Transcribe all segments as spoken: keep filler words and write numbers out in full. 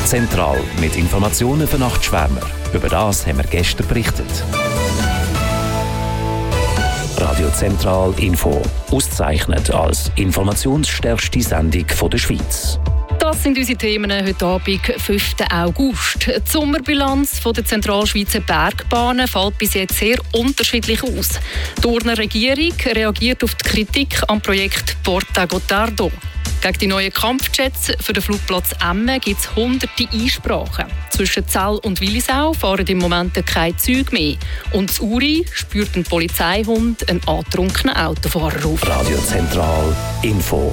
Zentral mit Informationen für Nachtschwärmer. Über das haben wir gestern berichtet. Radio Zentral Info. Ausgezeichnet als informationsstärkste Sendung der Schweiz. Das sind unsere Themen heute Abend, fünften August. Die Sommerbilanz der Zentralschweizer Bergbahnen fällt bis jetzt sehr unterschiedlich aus. Die Urner Regierung reagiert auf die Kritik am Projekt Porta Gottardo. Gegen die neuen Kampfjets für den Flugplatz Emmen gibt es hunderte Einsprachen. Zwischen Zell und Willisau fahren im Moment keine Züge mehr. Und in Uri spürt ein Polizeihund einen antrunkenen Autofahrer auf. Radio Zentral Info.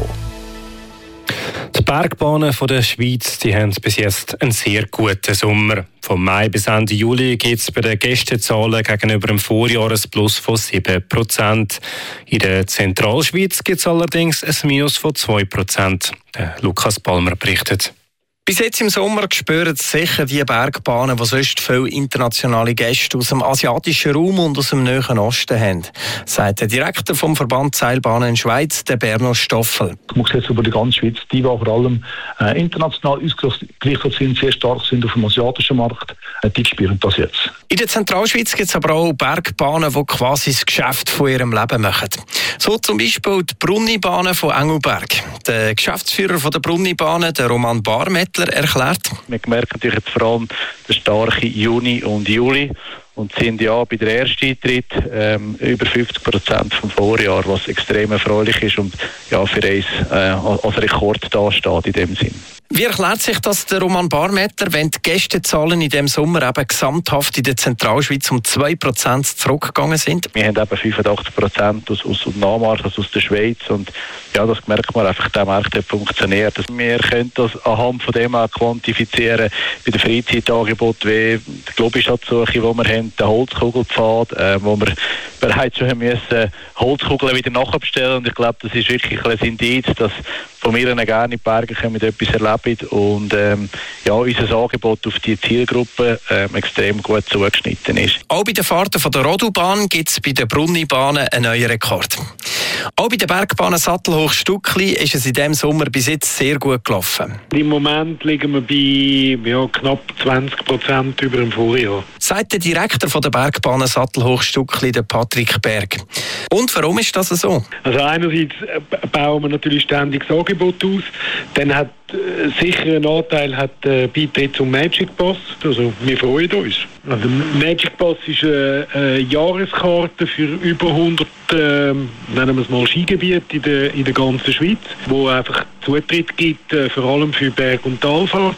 Die Bergbahnen der Schweiz die haben bis jetzt einen sehr guten Sommer. Von Mai bis Ende Juli gibt es bei den Gästezahlen gegenüber dem Vorjahr ein Plus von sieben Prozent. In der Zentralschweiz gibt es allerdings ein Minus von zwei Prozent. Lukas Palmer berichtet. Bis jetzt im Sommer spüren sicher die Bergbahnen, die sonst viele internationale Gäste aus dem asiatischen Raum und aus dem Nahen Osten haben, sagt der Direktor vom Verband Seilbahnen in der Schweiz, der Berno Stoffel. Man sieht jetzt über die ganze Schweiz, die vor allem äh, international ausgerichtet sind, sehr stark sind auf dem asiatischen Markt, äh, die spüren das jetzt. In der Zentralschweiz gibt es aber auch Bergbahnen, die quasi das Geschäft von ihrem Leben machen. So zum Beispiel die Brunnibahnen von Engelberg. Der Geschäftsführer der Brunnibahnen, der Roman Barmettler, erklärt. Wir merken natürlich jetzt vor allem den starken Juni und Juli und sind ja bei der ersten Eintritt ähm, über fünfzig Prozent vom Vorjahr, was extrem erfreulich ist und ja, für uns äh, als Rekord dasteht in dem Sinn. Wie erklärt sich das der Roman Barmettler, wenn die Gästezahlen in diesem Sommer eben gesamthaft in der Zentralschweiz um zwei Prozent zurückgegangen sind? Wir haben eben fünfundachtzig Prozent aus, aus dem Nachmarkt, also aus der Schweiz, und ja, das merkt man einfach, der Markt hat funktioniert. Wir können das anhand von dem auch quantifizieren bei den Freizeitangeboten wie die Globischatzsuche, die wir haben, den Holzkugelpfad, äh, wo wir bereits schon haben müssen Holzkugeln wieder nachbestellen, und ich glaube, das ist wirklich ein Indiz, dass von mir gerne in die Berge kommen, etwas erleben und ähm, ja, unser Angebot auf die Zielgruppe ähm, extrem gut zugeschnitten ist. Auch bei den Fahrten von der Rodubahn gibt es bei den Brunnibahnen einen neuen Rekord. Auch bei der Bergbahn Sattelhoch-Stuckli ist es in diesem Sommer bis jetzt sehr gut gelaufen. Im Moment liegen wir bei ja, knapp zwanzig Prozent über dem Vorjahr. Sagt der Direktor von der Bergbahn Sattelhoch-Stuckli, der Patrick Berg. Und warum ist das so? Also einerseits bauen wir natürlich ständig das Angebot aus. Dann hat äh, sicher einen Anteil hat der Beitritt zum Magic Pass. Also wir freuen uns. Also Magic Pass ist eine, eine Jahreskarte für über hundert äh, nennen wir es mal Skigebiete in der, in der ganzen Schweiz, wo einfach Zutritt gibt, äh, vor allem für Berg- und Talfahrt.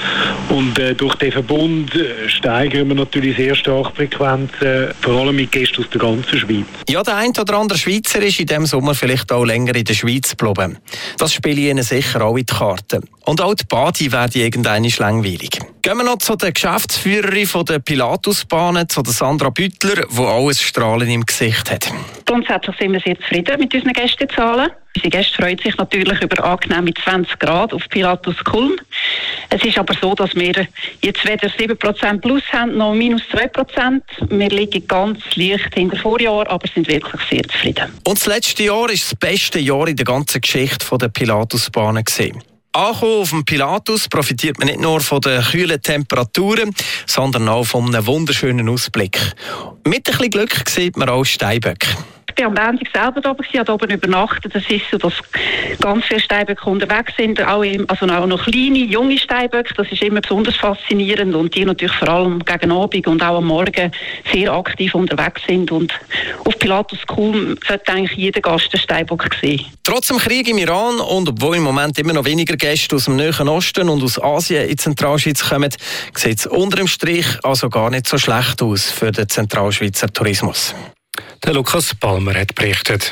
Und äh, durch den Verbund äh, steigern wir natürlich sehr stark die Frequenz, äh, vor allem mit Gästen aus der ganzen Schweiz. Ja, der ein oder andere Schweizer ist in diesem Sommer vielleicht auch länger in der Schweiz geblieben. Das spiele ich Ihnen sicher auch in die Karten. Und auch die Badi werden irgendwann langweilig. Gehen wir noch zu der Geschäftsführerin von der Pilatusbahnen, zu der Sandra Büttler, die auch ein Strahlen im Gesicht hat. Grundsätzlich sind wir sehr zufrieden mit unseren Gästezahlen. Unsere Gäste freuen sich natürlich über angenehme zwanzig Grad auf Pilatus Kulm. Es ist aber so, dass wir jetzt weder sieben Prozent plus haben, noch minus zwei Prozent. Wir liegen ganz leicht hinter Vorjahr, aber sind wirklich sehr zufrieden. Und das letzte Jahr war das beste Jahr in der ganzen Geschichte der Pilatusbahnen gewesen. Angekommen auf dem Pilatus profitiert man nicht nur von den kühlen Temperaturen, sondern auch von einem wunderschönen Ausblick. Mit ein bisschen Glück sieht man auch Steinböcke. Ich war am Montag selber da, ich habe oben übernachtet. Es ist so, dass ganz viele Steinböcke unterwegs sind, auch, im, also auch noch kleine, junge Steinböcke. Das ist immer besonders faszinierend, und die natürlich vor allem gegen Abend und auch am Morgen sehr aktiv unterwegs sind. Und auf Pilatus Kulm sollte eigentlich jeder Gast einen Steinbock sehen. Trotz dem Krieg im Iran und obwohl im Moment immer noch weniger Gäste aus dem Nahen Osten und aus Asien in die Zentralschweiz kommen, sieht es unter dem Strich also gar nicht so schlecht aus für den Zentralschweizer Tourismus. Der Lukas Palmer hat berichtet.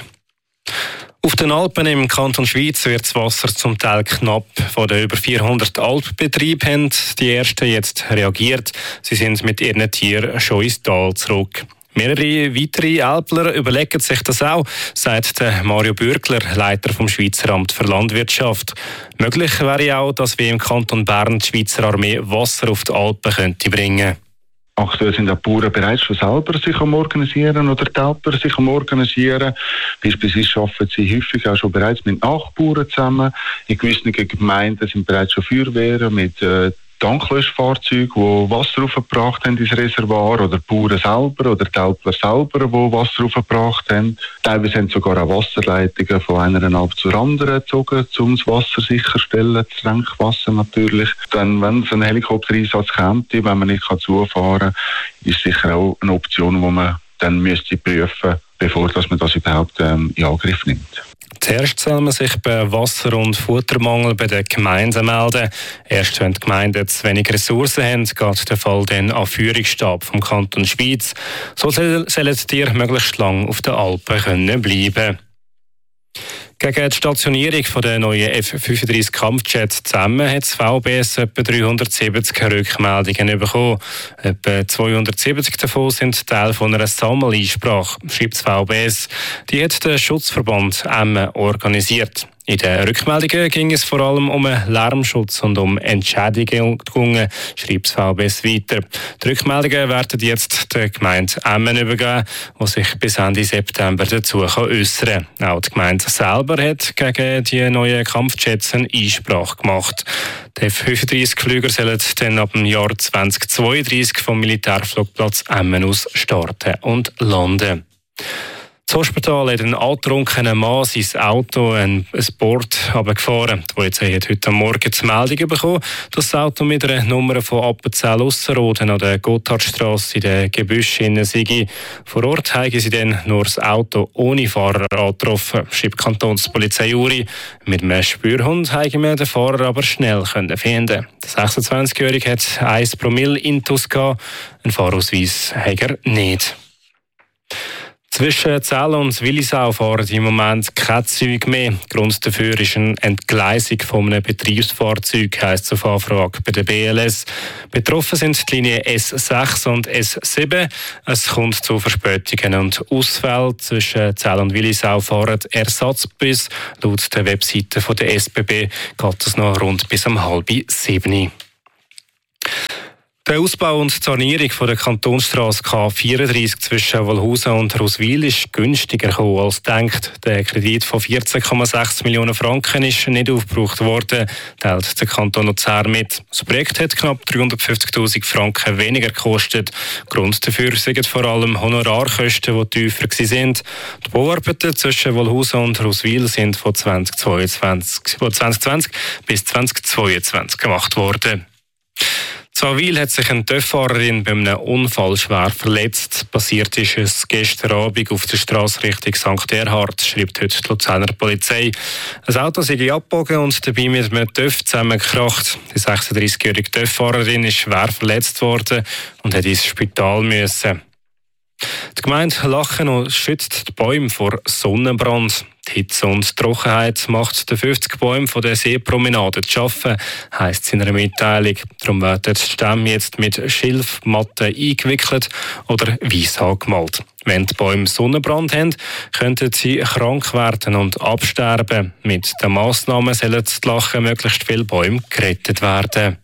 Auf den Alpen im Kanton Schweiz wird das Wasser zum Teil knapp. Von den über vierhundert Alpbetrieben haben die ersten jetzt reagiert. Sie sind mit ihren Tieren schon ins Tal zurück. Mehrere weitere Alpler überlegen sich das auch, sagt Mario Bürgler, Leiter vom Schweizer Amt für Landwirtschaft. Möglich wäre auch, dass wir im Kanton Bern die Schweizer Armee Wasser auf die Alpen könnte bringen. Aktuell sind die Bauern bereits schon selber sich am Organisieren oder die Alper sich am Organisieren. Beispielsweise arbeiten sie häufig auch schon bereits mit Nachbarn zusammen. In gewissen Gemeinden sind bereits schon Feuerwehren mit äh, Tanklöschfahrzeuge, die Wasser aufgebracht haben ins Reservoir, oder die Bauern selber oder die Älpler selber, die Wasser aufgebracht haben. Teilweise haben sogar auch Wasserleitungen von einer Alp zur anderen gezogen, um das Wasser sicherzustellen, das Trinkwasser natürlich. Dann, wenn es einen Helikoptereinsatz kommt, wenn man nicht zufahren kann, ist sicher auch eine Option, die man dann müsste prüfen, bevor dass man das überhaupt ähm, in Angriff nimmt. Zuerst soll man sich bei Wasser- und Futtermangel bei den Gemeinden melden. Erst wenn die Gemeinden zu wenig Ressourcen haben, geht der Fall dann an den Führungsstab vom Kanton Schwyz. So sollen die Tiere möglichst lang auf den Alpen können bleiben. Gegen die Stationierung der neuen F fünfunddreißig Kampfjets zusammen hat das V B S etwa dreihundertsiebzig Rückmeldungen bekommen. Etwa zweihundertsiebzig davon sind Teil von einer Sammeleinsprache, schreibt das V B S. Die hat der Schutzverband Emmen organisiert. In den Rückmeldungen ging es vor allem um Lärmschutz und um Entschädigungen, schreibt das V B S weiter. Die Rückmeldungen werden jetzt der Gemeinde Emmen übergeben, die sich bis Ende September dazu äußern kann. Auch die Gemeinde selber hat gegen die neuen Kampfjets eine Einsprache gemacht. Die F fünfunddreißig Flüger sollen dann ab dem Jahr zweitausendzweiunddreißig vom Militärflugplatz Emmen aus starten und landen. Das Hospital hat einen antrunkenen Mann sein Auto, ein Board, runtergefahren. Die Polizei hat heute Morgen die Meldung bekommen, dass das Auto mit einer Nummer von Appenzell-Ausserrhoden an der Gotthardstrasse in den Gebüschen sei. Vor Ort haben sie dann nur das Auto ohne Fahrer angetroffen, schreibt die Kantonspolizei Uri. Mit einem Spürhund haben wir den Fahrer aber schnell finden. Der sechsundzwanzigjährige hat eins Promille Intus gehabt, einen Fahrausweis hat er nicht. Zwischen Zell und Willisau fahren im Moment keine Züge mehr. Grund dafür ist eine Entgleisung von einem Betriebsfahrzeug, heisst es auf Anfrage bei der B L S. Betroffen sind die Linien S sechs und S sieben. Es kommt zu Verspätungen und Ausfällen. Zwischen Zell und Willisau fahren Ersatzbus. Laut der Webseite der S B B geht es noch rund bis um halb sieben. Der Ausbau und die Sanierung von der Kantonsstrasse K vierunddreißig zwischen Wolhusen und Roswil ist günstiger gekommen als gedacht. Der Kredit von vierzehn Komma sechs Millionen Franken ist nicht aufgebraucht worden, teilt der Kanton Luzern mit. Das Projekt hat knapp dreihundertfünfzigtausend Franken weniger gekostet. Grund dafür sind vor allem Honorarkosten, die tiefer waren. Die Bauarbeiten zwischen Wolhusen und Roswil sind von zweitausendzweiundzwanzig, von zweitausendzwanzig bis zweitausendzweiundzwanzig gemacht worden. In Zawil hat sich eine TÜV-Fahrerin bei einem Unfall schwer verletzt. Passiert ist es gestern Abend auf der Strasse Richtung Sankt Erhard, schreibt heute die Luzerner Polizei. Ein Auto sei abgebogen und dabei mit einem TÜV zusammengekracht. Die sechsunddreißigjährige TÜV-Fahrerin ist schwer verletzt worden und hat ins Spital müssen. Die Gemeinde Lachen schützt die Bäume vor Sonnenbrand. Die Hitze und die Trockenheit macht den fünfzig Bäumen von der Seepromenade zu schaffen, heisst es in einer Mitteilung. Darum werden die Stämme jetzt mit Schilfmatten eingewickelt oder weiss angemalt. Wenn die Bäume Sonnenbrand haben, könnten sie krank werden und absterben. Mit den Massnahmen sollen die Lachen möglichst viele Bäume gerettet werden.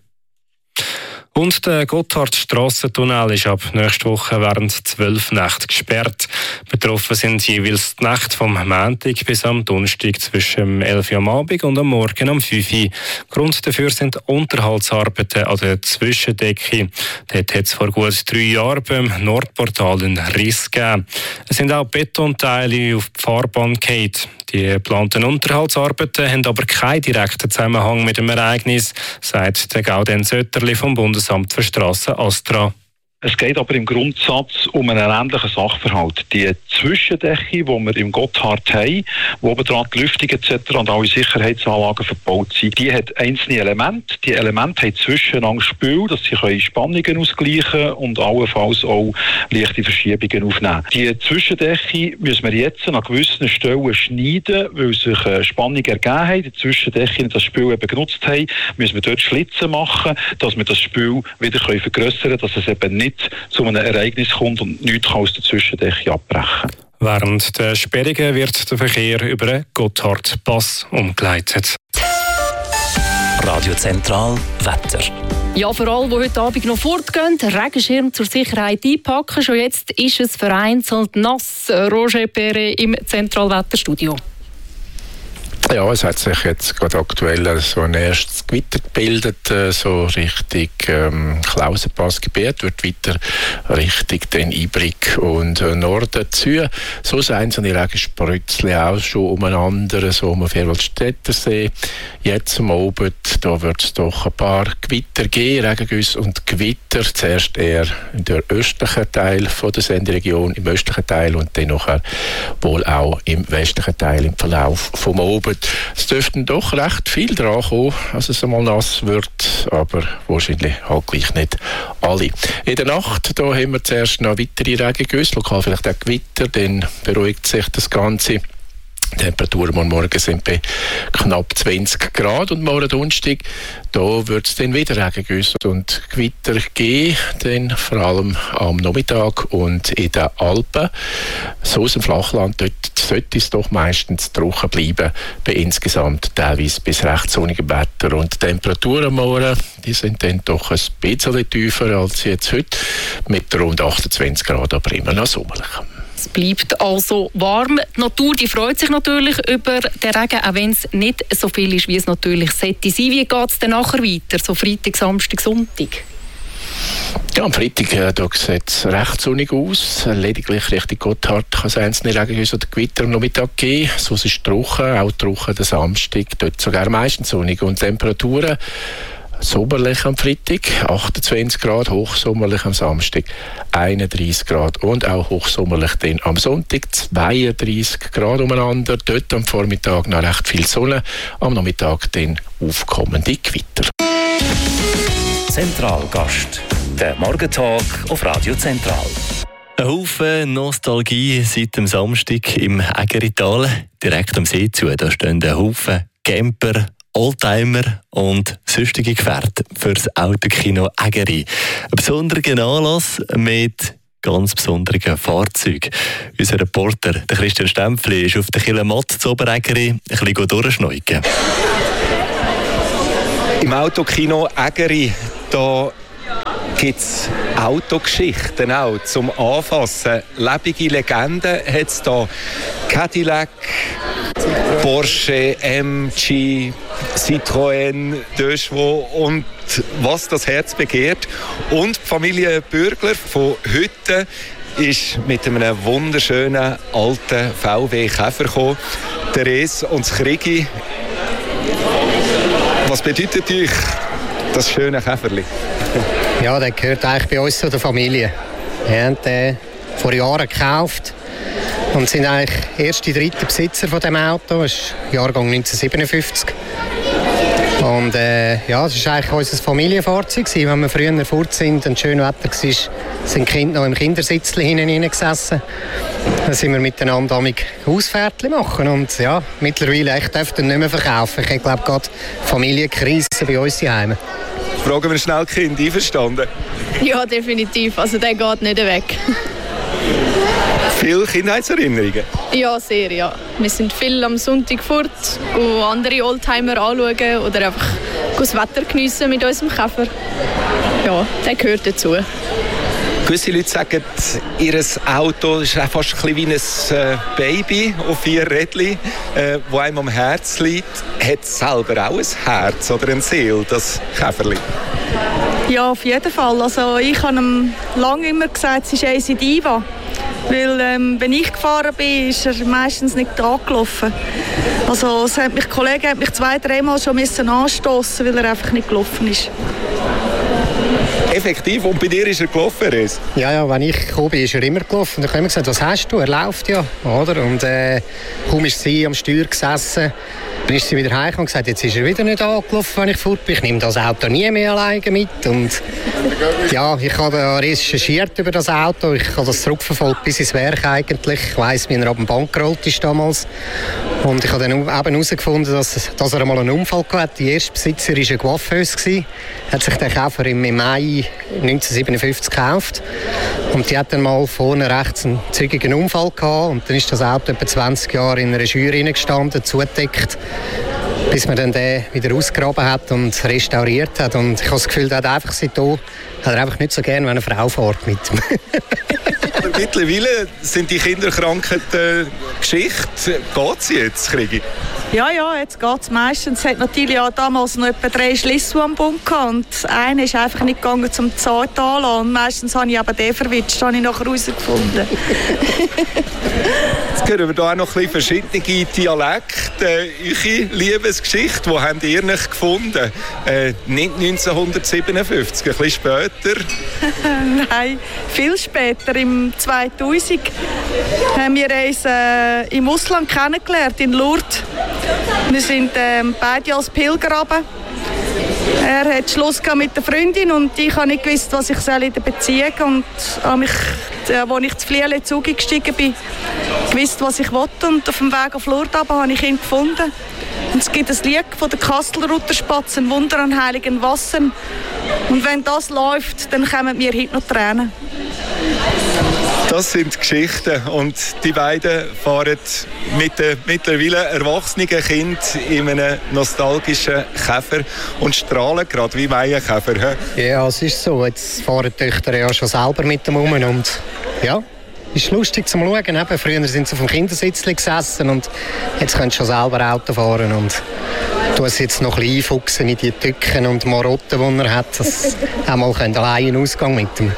Und der Gotthard-Strassentunnel ist ab nächster Woche während zwölf Nächte gesperrt. Betroffen sind jeweils die Nächte vom Montag bis am Donnerstag zwischen elf Uhr am Abend und am Morgen um fünf Uhr. Grund dafür sind Unterhaltsarbeiten an der Zwischendecke. Dort hat es vor gut drei Jahren beim Nordportal einen Riss gegeben. Es sind auch Betonteile auf die Fahrbahn gefallen. Die geplanten Unterhaltsarbeiten haben aber keinen direkten Zusammenhang mit dem Ereignis, sagt der Gaudenz Sötterli vom Bundesamt für Strassen Astra. Es geht aber im Grundsatz um einen ähnlichen Sachverhalt. Die Zwischendecke, die wir im Gotthard haben, wo oben dran die Lüftung et cetera und alle Sicherheitsanlagen verbaut sind, die hat einzelne Elemente. Die Elemente haben zwischeneinander Spiel, dass sie Spannungen ausgleichen können und allenfalls auch leichte Verschiebungen aufnehmen. Die Zwischendecke müssen wir jetzt an gewissen Stellen schneiden, weil sich eine Spannung ergeben hat. Die Zwischendecke, das Spiel eben genutzt haben, müssen wir dort Schlitzen machen, dass wir das Spiel wieder vergrössern können, dass es eben nicht zu einem Ereignis kommt und nichts aus der Zwischendecke abbrechen. Während der Sperrungen wird der Verkehr über den Gotthardpass umgeleitet. Radio Zentral Wetter. Ja, für alle, die heute Abend noch fortgehen, Regenschirm zur Sicherheit einpacken. Schon jetzt ist es vereinzelt nass. Roger Perret im Zentralwetterstudio. Ja, es hat sich jetzt gerade aktuell so ein erstes Gewitter gebildet, so Richtung ähm, Klausenpassgebiet, wird weiter Richtung den Ibrig und äh, Norden zu. So sind so einzelne Regenspritzel auch schon umeinander, so um den Vierwaldstättersee. Jetzt am Abend, da wird es doch ein paar Gewitter geben, Regengüsse und Gewitter. Zuerst eher in der östlichen Teil von der Senderegion, im östlichen Teil und dann nachher wohl auch im westlichen Teil im Verlauf vom Abend. Es dürften doch recht viel dran kommen, als es einmal nass wird, aber wahrscheinlich halt gleich nicht alle. In der Nacht da haben wir zuerst noch weitere Regengüsse, lokal vielleicht auch Gewitter, dann beruhigt sich das Ganze. Die Temperaturen am Morgen sind bei knapp zwanzig Grad und morgen Donnerstag, da wird es dann wieder Regengüsse und Gewitter geben, dann vor allem am Nachmittag und in den Alpen. So aus dem Flachland, dort sollte es doch meistens trocken bleiben, bei insgesamt teilweise bis recht sonnigem Wetter. Und die Temperaturen am Morgen, die sind dann doch ein bisschen tiefer als jetzt heute, mit rund achtundzwanzig Grad, aber immer noch sommerlich. Es bleibt also warm. Die Natur die freut sich natürlich über den Regen, auch wenn es nicht so viel ist, wie es natürlich sollte sein. Wie geht es dann nachher weiter, so Freitag, Samstag, Sonntag? Ja, am Freitag äh, da sieht es recht sonnig aus. Lediglich Richtung Gotthard kann es einzelne Regengüsse oder Gewitter am Nachmittag geben. So ist es trocken, auch trocken der Samstag, dort sogar meistens sonnig. Und Temperaturen sommerlich am Freitag, achtundzwanzig Grad, hochsommerlich am Samstag, einunddreissig Grad und auch hochsommerlich dann am Sonntag, zweiunddreissig Grad umeinander, dort am Vormittag noch recht viel Sonne, am Nachmittag dann aufkommende Gewitter. Zentralgast, der Morgentalk auf Radio Zentral. Ein Haufen Nostalgie seit dem Samstag im Ägerital, direkt am See zu. Da stehen ein Haufen Camper, Oldtimer und sonstige Gefährte für das Autokino Ägeri. Ein besonderer Anlass mit ganz besonderen Fahrzeugen. Unser Reporter, der Christian Stempfli, ist auf der Kille-Matt zu Oberägeri ein bisschen durchschneuken. Im Autokino Ägeri, da gibt es Autogeschichten auch zum Anfassen. Lebende Legenden hat es da. Cadillac, Porsche, M G, Citroën, Deuchevaux und was das Herz begehrt. Und die Familie Bürgler von heute ist mit einem wunderschönen alten V W Käfer gekommen. Therese und das Krigi. Was bedeutet euch das schöne Käferli? Ja, der gehört eigentlich bei uns zu der Familie. Wir haben den vor Jahren gekauft und sind eigentlich erste, dritte Besitzer von dem Auto. Das ist Jahrgang neunzehnhundertsiebenundfünfzig. Und äh, ja, das war eigentlich unser Familienfahrzeug. Wenn wir früher fort sind und schön Wetter war, sind die Kinder noch im Kindersitzchen hinten gesessen. Dann sind wir miteinander amig Hausfährtchen machen. Und ja, mittlerweile ich dürfte ihn nicht mehr verkaufen. Ich glaube gerade Familienkrise bei uns zu Hause. Fragen wir schnell die Kinder, einverstanden? Ja, definitiv. Also der geht nicht weg. Viele Kindheitserinnerungen? Ja, sehr, ja. Wir sind viel am Sonntag fort, gehen andere Oldtimer anschauen oder einfach das Wetter geniessen mit unserem Käfer. Ja, der gehört dazu. Gewisse Leute sagen, ihr Auto ist fast ein bisschen wie ein Baby auf vier Rädchen, äh, das einem am Herz liegt. Hat es selber auch ein Herz oder eine Seele, das Käferli? Ja, auf jeden Fall. Also, ich habe ihm lange immer gesagt, es ist A C Diva. Weil, ähm, wenn ich gefahren bin, ist er meistens nicht angelaufen. Also, es hat mich, die Kollegen haben mich zwei, dreimal schon anstoßen, weil er einfach nicht gelaufen ist. Effektiv, und bei dir ist er gelaufen, Res? Ja, ja, wenn ich gekommen bin, ist er immer gelaufen. Dann haben wir gesagt, was hast du? Er läuft ja, oder? Und äh, kaum ist sie am Steuer gesessen, dann ist sie wieder heim und gesagt, jetzt ist er wieder nicht angelaufen, wenn ich fort bin. Ich nehme das Auto nie mehr alleine mit. Und ja, ich habe recherchiert über das Auto. Ich habe das zurückverfolgt bis ins Werk eigentlich. Ich weiss, wie er ab dem Bank gerollt ist damals. Und ich habe dann eben herausgefunden, dass, dass er einmal einen Unfall hatte. Der erste Besitzer war ein Coiffeuse. Er hat sich den Käfer im Mai neunzehnhundertsiebenundfünfzig gekauft. Und die hat dann mal vorne rechts einen zügigen Unfall gehabt. Und dann ist das Auto etwa zwanzig Jahre in einer Jury gestanden, zugedeckt, bis man dann den wieder ausgegraben hat und restauriert hat. Und ich habe das Gefühl, der hat einfach seitdem hat er einfach nicht so gerne, wenn eine Frau fährt mit ihm. Mittlerweile sind die Kinderkrankheiten Geschichte. Geht sie jetzt, Krigi? Ja, ja, jetzt geht es meistens. Es hat natürlich auch damals noch etwa drei Schlüssel am Bund gehabt. Und einer ist einfach nicht gegangen zum Zahn anlassen. Und meistens habe ich aber den verwitscht. Das habe ich nachher herausgefunden. Jetzt hören wir hier auch noch ein bisschen verschiedene Dialekte. Eure Liebesgeschichte, wo habt ihr nicht gefunden? Äh, nicht neunzehnhundertsiebenundfünfzig, ein bisschen später? Nein, viel später, im zweitausend, haben wir uns äh, im Ausland kennengelernt, in Lourdes. Wir sind ähm, beide als Pilger runter. Er hat Schluss mit der Freundin und ich habe nicht gewusst, was ich soll in der Beziehung soll. Und habe mich, äh, als ich zu Fliele zugestiegen bin, gewusst, was ich wollte. Und auf dem Weg auf Lourdes habe ich ihn gefunden. Und es gibt ein Lied von der Kastelruther Spatzen, Wunder an heiligen Wassern. Und wenn das läuft, dann kommen mir heute noch Tränen. Das sind Geschichten und die beiden fahren mit den mittlerweile erwachsenen Kind in einem nostalgischen Käfer und strahlen gerade wie Maienkäfer. Ja, es ist so. Jetzt fahren die Töchter ja schon selber mit dem um und ja, ist lustig zum Schauen. Eben, früher sind sie auf dem Kindersitz gesessen und jetzt können sie schon selber Auto fahren und tun sie jetzt noch ein bisschen einfuchsen in die Tücken und Marotten, die er hat, dass auch mal allein einen Ausgang mit dem.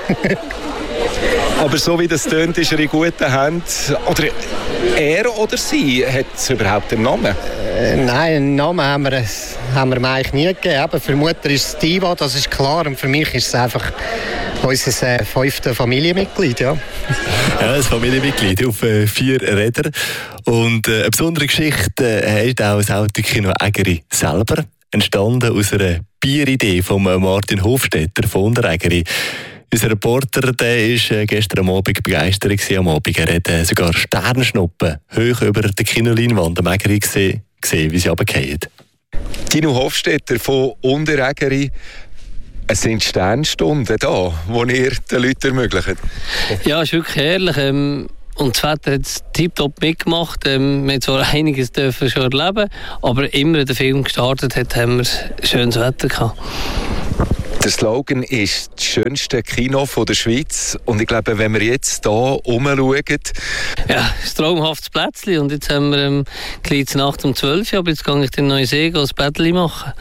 Aber so wie das tönt, ist er in guten Händen. Oder er oder sie, hat es überhaupt einen Namen? Äh, nein, einen Namen haben wir, haben wir ihm eigentlich nie gegeben. Aber für die Mutter ist es Diva, das ist klar. Und für mich ist es einfach unser äh, fünftes Familienmitglied. Ja. Ja, ein Familienmitglied auf äh, vier Rädern. Und äh, eine besondere Geschichte äh, hat auch das Autokino Ägeri selber. Entstanden aus einer Bieridee von Martin Hofstetter von der Ägeri. Unser Reporter war gestern am Abend begeistert am Abend. Er hat sogar Sternschnuppen hoch über der Kinoleinwand am Ägeri gesehen, gesehen, wie sie runterfallen. Tino Hofstetter von Unterägeri. Es sind Sternstunden da, die ihr den Leuten ermöglicht. Ja, es ist wirklich herrlich. Ähm Und das Wetter hat es tiptop mitgemacht. Ähm, wir haben zwar einiges dürfen schon erleben, aber immer, wenn der Film gestartet hat, haben wir schönes Wetter gehabt. Der Slogan ist das schönste Kino der Schweiz. Und ich glaube, wenn wir jetzt hier rumschauen... Ja, es ist ein traumhaftes Plätzchen. Und jetzt haben wir ähm, gleich Nacht um zwölf Uhr, aber jetzt gehe ich den neuen See ein Bettchen machen.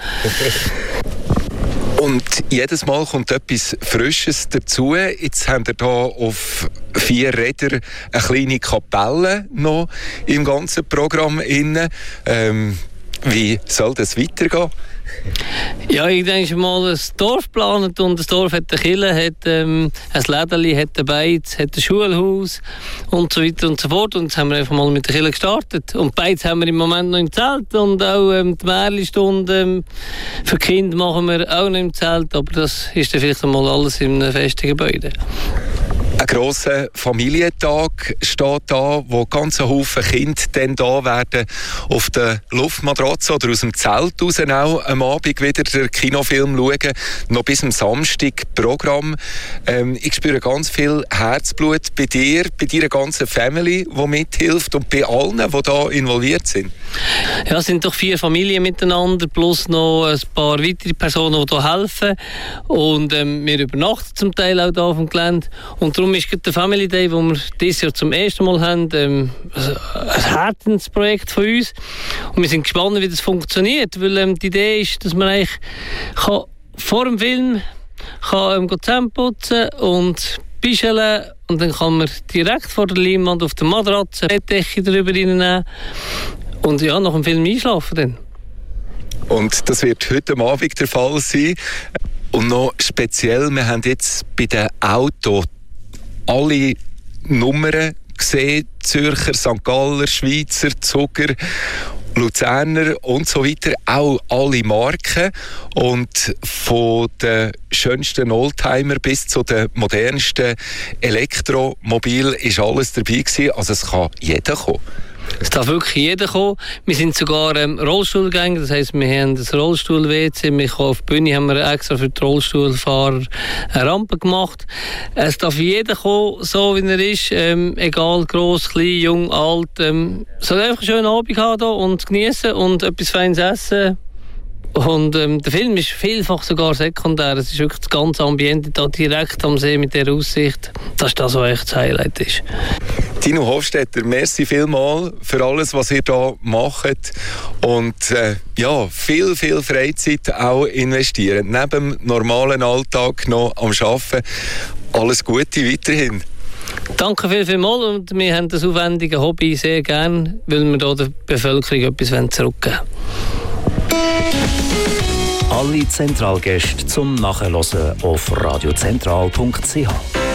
Und jedes Mal kommt etwas Frisches dazu. Jetzt haben wir hier auf vier Rädern eine kleine Kapelle noch im ganzen Programm inne. Ähm, wie soll das weitergehen? Ja, ich denke mal, ein Dorf geplant und das Dorf hat eine Kirche, hat ähm, ein Lädeli, hat ein Beiz, hat ein Schulhaus und so weiter und so fort. Und jetzt haben wir einfach mal mit der Kirche gestartet. Und Beiz haben wir im Moment noch im Zelt und auch ähm, die Märli-Stunde ähm, für Kinder machen wir auch noch im Zelt, aber das ist dann vielleicht einmal alles in einem festen Gebäude. Ein grosser Familientag steht da, wo ganz Haufen Kinder dann da werden auf der Luftmatratze oder aus dem Zelt raus auch am Abend wieder den Kinofilm schauen. Noch bis am Samstag Programm. Ähm, ich spüre ganz viel Herzblut bei dir, bei deiner ganzen Family, die mithilft und bei allen, die da involviert sind. Ja, es sind doch vier Familien miteinander, plus noch ein paar weitere Personen, die hier helfen. Und ähm, wir übernachten zum Teil auch hier auf dem Gelände. Und darum ist der Family Day, den wir dieses Jahr zum ersten Mal haben, ähm, ein Herzensprojekt von uns. Und wir sind gespannt, wie das funktioniert, weil ähm, die Idee ist, dass man eigentlich kann vor dem Film kann, ähm, zusammenputzen und bischeln und dann kann man direkt vor der Leinwand auf der Matratze eine Bettdecke darüber reinnehmen und ja, nach dem Film einschlafen dann. Und das wird heute Abend der Fall sein. Und noch speziell, wir haben jetzt bei den Autos alle Nummern gesehen, Zürcher, Sankt Galler, Schweizer, Zucker, Luzerner und so weiter, auch alle Marken und von den schönsten Oldtimer bis zu den modernsten Elektromobil ist alles dabei gewesen, also es kann jeder kommen. Es darf wirklich jeder kommen. Wir sind sogar ähm, Rollstuhlgänger, das heisst, wir haben ein Rollstuhl-W C. Wir auf die Bühne haben wir extra für die Rollstuhlfahrer eine Rampe gemacht. Es darf jeder kommen, so wie er ist, ähm, egal, gross, klein, jung, alt. Ähm, soll einfach einen schönen Abend haben hier und genießen und etwas Feines essen. Und ähm, der Film ist vielfach sogar sekundär. Es ist wirklich das ganze Ambiente da direkt am See mit der Aussicht. Das ist das, was echt das Highlight ist. Tino Hofstetter, merci vielmals für alles, was ihr hier macht. Und äh, ja, viel, viel Freizeit auch investieren. Neben dem normalen Alltag noch am Arbeiten. Alles Gute weiterhin. Danke viel, viel mal und wir haben das aufwendige Hobby sehr gern, weil wir hier der Bevölkerung etwas zurückgeben wollen. Alle Zentralgäste zum Nachhören auf radiozentral punkt c h.